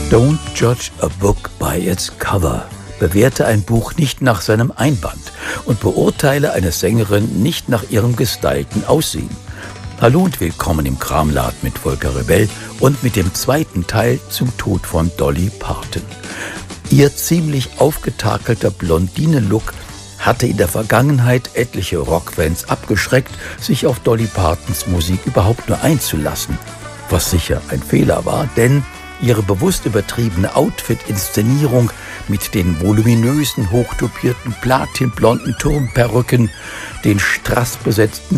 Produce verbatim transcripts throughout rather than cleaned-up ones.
Don't judge a book by its cover. Bewerte ein Buch nicht nach seinem Einband und beurteile eine Sängerin nicht nach ihrem gestylten Aussehen. Hallo und willkommen im Kramladen mit Volker Rebell und mit dem zweiten Teil zum Tod von Dolly Parton. Ihr ziemlich aufgetakelter Blondine-Look hatte in der Vergangenheit etliche Rockfans abgeschreckt, sich auf Dolly Partons Musik überhaupt nur einzulassen. Was sicher ein Fehler war, denn ihre bewusst übertriebene Outfit-Inszenierung mit den voluminösen, hochtopierten, platinblonden Turmperücken, den strassbesetzten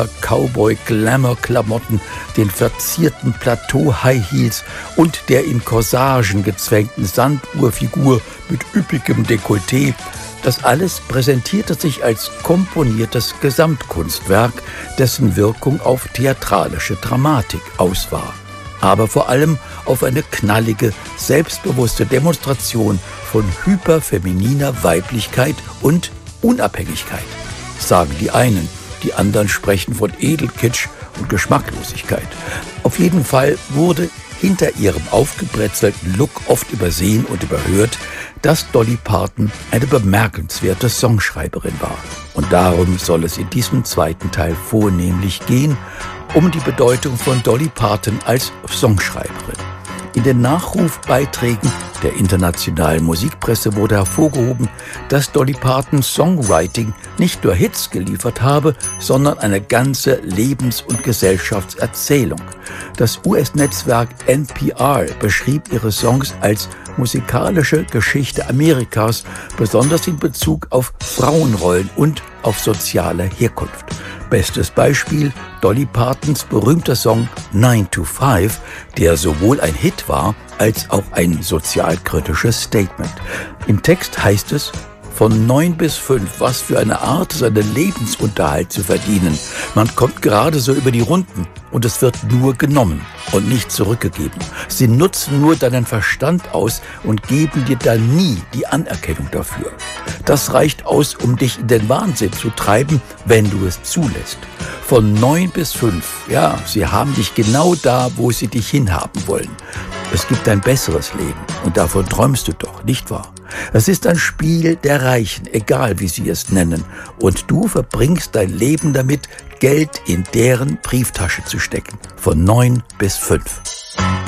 Glitzer-Cowboy-Glamour-Klamotten, den verzierten Plateau-High-Heels und der in Corsagen gezwängten Sanduhrfigur mit üppigem Dekolleté, das alles präsentierte sich als komponiertes Gesamtkunstwerk, dessen Wirkung auf theatralische Dramatik aus war, aber vor allem auf eine knallige, selbstbewusste Demonstration von hyperfemininer Weiblichkeit und Unabhängigkeit. Sagen die einen, die anderen sprechen von Edelkitsch und Geschmacklosigkeit. Auf jeden Fall wurde hinter ihrem aufgebrezelten Look oft übersehen und überhört, dass Dolly Parton eine bemerkenswerte Songschreiberin war. Und darum soll es in diesem zweiten Teil vornehmlich gehen, um die Bedeutung von Dolly Parton als Songschreiberin. In den Nachrufbeiträgen der internationalen Musikpresse wurde hervorgehoben, dass Dolly Parton Songwriting nicht nur Hits geliefert habe, sondern eine ganze Lebens- und Gesellschaftserzählung. Das U S-Netzwerk N P R beschrieb ihre Songs als musikalische Geschichte Amerikas, besonders in Bezug auf Frauenrollen und auf soziale Herkunft. Bestes Beispiel Dolly Partons berühmter Song nine to five, der sowohl ein Hit war, als auch ein sozialkritisches Statement. Im Text heißt es: Von neun bis fünf, was für eine Art, seinen Lebensunterhalt zu verdienen. Man kommt gerade so über die Runden und es wird nur genommen und nicht zurückgegeben. Sie nutzen nur deinen Verstand aus und geben dir dann nie die Anerkennung dafür. Das reicht aus, um dich in den Wahnsinn zu treiben, wenn du es zulässt. Von neun bis fünf, ja, sie haben dich genau da, wo sie dich hinhaben wollen. Es gibt ein besseres Leben und davon träumst du doch, nicht wahr? Es ist ein Spiel der Reichen, egal wie sie es nennen, und du verbringst dein Leben damit, Geld in deren Brieftasche zu stecken, von neun bis fünf.